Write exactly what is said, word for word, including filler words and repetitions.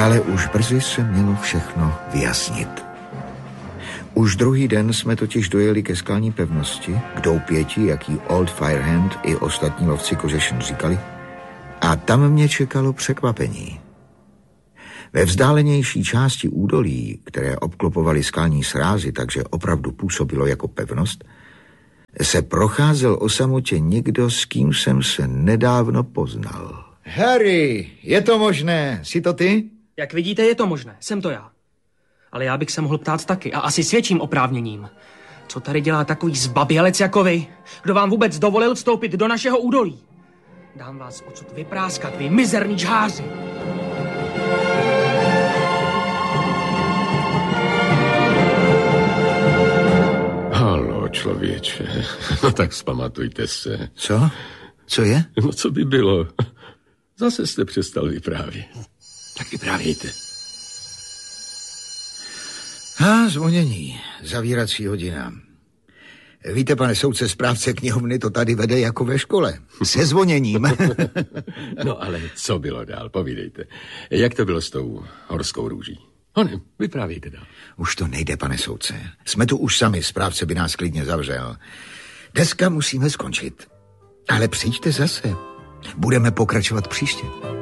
Ale už brzy se mělo všechno vyjasnit. Už druhý den jsme totiž dojeli ke skalní pevnosti, k doupěti, jak jí Old Firehand i ostatní lovci kožešin říkali, a tam mě čekalo překvapení. Ve vzdálenější části údolí, které obklopovaly skalní srázy, takže opravdu působilo jako pevnost, se procházel o samotě někdo, s kým jsem se nedávno poznal. Harry, je to možné? Jsi to ty? Jak vidíte, je to možné. Jsem to já. Ale já bych se mohl ptát taky a asi s větším oprávněním. Co tady dělá takový zbabělec jako vy? Kdo vám vůbec dovolil vstoupit do našeho údolí? Dám vás odsud vypráskat, vy mizerní žháři. Haló, člověče. No tak vzpamatujte se. Co? Co je? No co by bylo? Zase jste přestal vyprávět. Tak vyprávějte. A zvonění. Zavírací hodina. Víte, pane soudce, správce knihovny to tady vede jako ve škole. Se zvoněním. No ale co bylo dál? Povídejte. Jak to bylo s tou horskou růží? Honem, vyprávějte dál. Už to nejde, pane soudce. Jsme tu už sami, správce by nás klidně zavřel. Dneska musíme skončit. Ale přijďte zase. Budeme pokračovat příště.